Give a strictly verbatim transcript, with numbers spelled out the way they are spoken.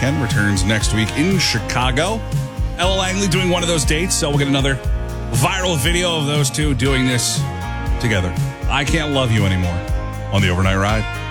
weekend. Returns next week in Chicago. Ella Langley doing one of those dates, so we'll get another viral video of those two doing this together. I Can't Love You Anymore on the Overnight Ride.